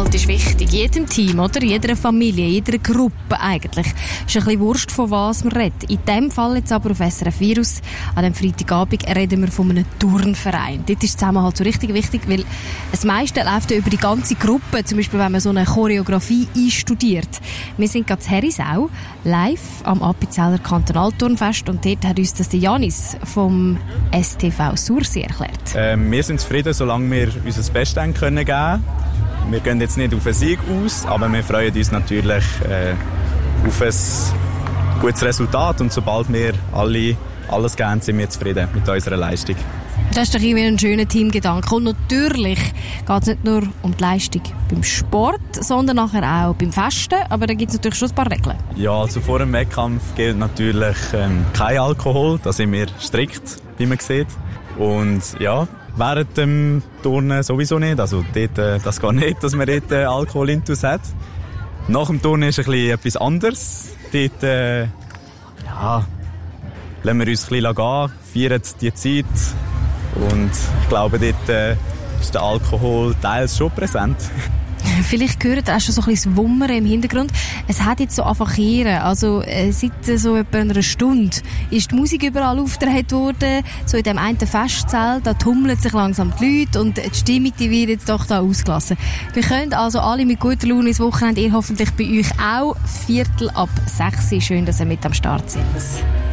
Zusammenhalt ist wichtig. Jedem Team, oder? Jeder Familie, jeder Gruppe eigentlich. Ist ein bisschen wurscht, von was man redet. In diesem Fall jetzt aber auf SRF Virus, an dem Freitagabend, reden wir von einem Turnverein. Dort ist Zusammenhalt so richtig wichtig, weil das meiste läuft ja über die ganze Gruppe. Zum Beispiel, wenn man so eine Choreografie einstudiert. Wir sind gerade in Herisau, live am Appenzeller Kantonalturnfest, und dort hat uns das der Janis vom STV Sursee erklärt. Wir sind zufrieden, solange wir unser Bestes geben können. Wir gehen jetzt nicht auf einen Sieg aus, aber wir freuen uns natürlich auf ein gutes Resultat, und sobald wir alle alles geben, sind wir zufrieden mit unserer Leistung. Das ist doch irgendwie ein schöner Teamgedanke. Und natürlich geht es nicht nur um die Leistung beim Sport, sondern nachher auch beim Festen. Aber da gibt es natürlich schon ein paar Regeln. Ja, also vor dem Wettkampf gilt natürlich kein Alkohol. Da sind wir strikt, wie man sieht. Und ja, während dem Turnen sowieso nicht. Also dort, das geht nicht, dass man dort Alkohol intus hat. Nach dem Turnen ist ein bisschen etwas anderes. Dort ja, lassen wir uns ein bisschen gehen, feiern die Zeit. Und ich glaube, dort ist der Alkohol teils schon präsent. Vielleicht hört ihr auch schon so ein bisschen das Wummern im Hintergrund. Es hat jetzt so angefangen, also seit so etwa einer Stunde ist die Musik überall aufgedreht worden, so in dem einen Festzelt, da tummeln sich langsam die Leute und die Stimmung, die wird jetzt doch da ausgelassen. Wir können also alle mit guter Laune ins Wochenende, ihr hoffentlich bei euch auch, 5:45. Schön, dass ihr mit am Start seid.